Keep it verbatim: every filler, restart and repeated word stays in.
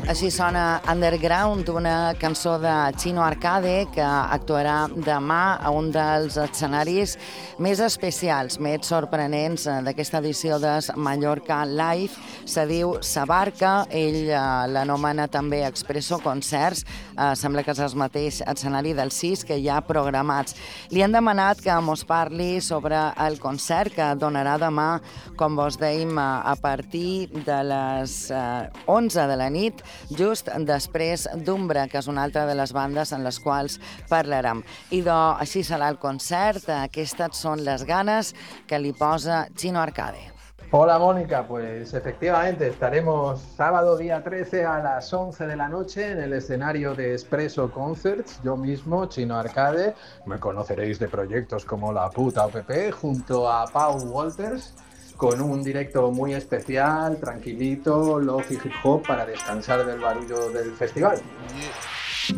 Així sona Underground, una cançó de Chino Arcade que actuarà demà a un dels escenaris més especials, més sorprenents d'aquesta edició de Mallorca Live. Se diu Sabarca, ell eh, l'anomena també Expresso Concerts, eh, sembla que és el mateix escenari dels sis que hi ha programats. Li han demanat que mos parli sobre el concert que donarà demà, com vos dèiem, a partir de les eh, onze de la nit, just després d'Umbra, que és una altra de les bandes en les quals parlarem. I do, així serà el concert, aquestes són les ganes que li posa Chino Arcade. Hola Mónica, pues efectivamente estaremos sábado día trece a las once de la noche en el escenario de Expresso Concerts, yo mismo, Chino Arcade, me conoceréis de proyectos como La Puta O P P, junto a Pau Walters, con un directo muy especial, tranquilito, lofi hip hop para descansar del barullo del festival.